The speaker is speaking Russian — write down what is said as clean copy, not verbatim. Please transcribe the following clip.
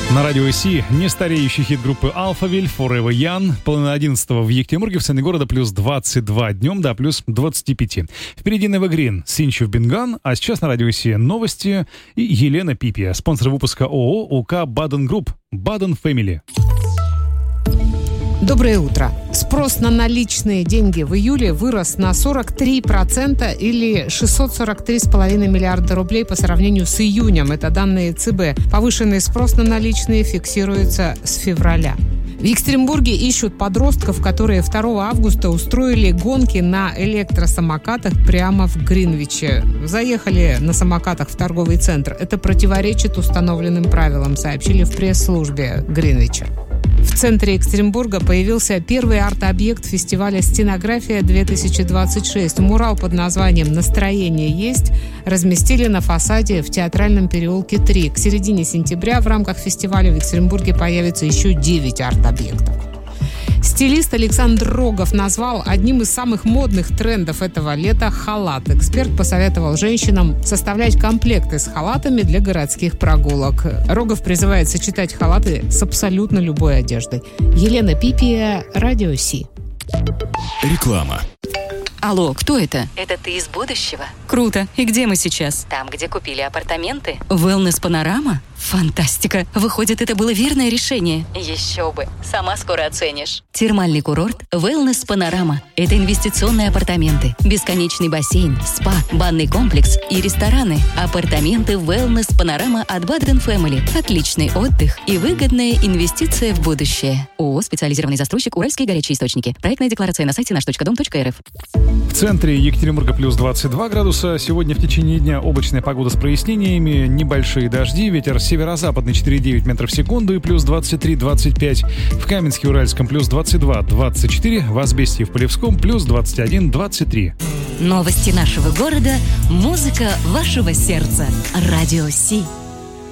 На радио Си нестареющий хит группы Alphaville Forever Young. Половина 11 в Екатеринбурге, в центре города плюс 22 днем, до плюс 25. Впереди Never Green, Синчев Бинган, а сейчас на радио Си новости и Елена Пипия, спонсор выпуска ООО УК Баден Групп, Баден Family. Доброе утро. Спрос на наличные деньги в июле вырос на 43% или 643,5 миллиарда рублей по сравнению с июнем. Это данные ЦБ. Повышенный спрос на наличные фиксируется с февраля. В Екатеринбурге ищут подростков, которые 2 августа устроили гонки на электросамокатах прямо в Гринвиче. Заехали на самокатах в торговый центр. Это противоречит установленным правилам, сообщили в пресс-службе Гринвича. В центре Екатеринбурга появился первый арт-объект фестиваля «Стенография-2026». Мурал под названием «Настроение есть» разместили на фасаде в Театральном переулке 3. К середине сентября в рамках фестиваля в Екатеринбурге появится еще 9 арт-объектов. Стилист Александр Рогов назвал одним из самых модных трендов этого лета халат. Эксперт посоветовал женщинам составлять комплекты с халатами для городских прогулок. Рогов призывает сочетать халаты с абсолютно любой одеждой. Елена Пипия, Радио Си. Реклама. Алло, кто это? Это ты из будущего? Круто. И где мы сейчас? Там, где купили апартаменты. Wellness Панорама? Фантастика. Выходит, это было верное решение. Еще бы. Сама скоро оценишь. Термальный курорт Wellness Панорама. Это инвестиционные апартаменты, бесконечный бассейн, спа, банный комплекс и рестораны. Апартаменты Wellness Панорама от Baden Family. Отличный отдых и выгодная инвестиция в будущее. ООО «Специализированный застройщик Уральские горячие источники». Проектная декларация на сайте наш.дом.рф. В центре Екатеринбурга плюс 22 градуса. Сегодня в течение дня облачная погода с прояснениями, небольшие дожди, ветер северо-западный 4,9 метров в секунду и плюс 23-25. В Каменске-Уральском плюс 22-24, в Азбесте и в Полевском плюс 21-23. Новости нашего города, музыка вашего сердца. Радио Си.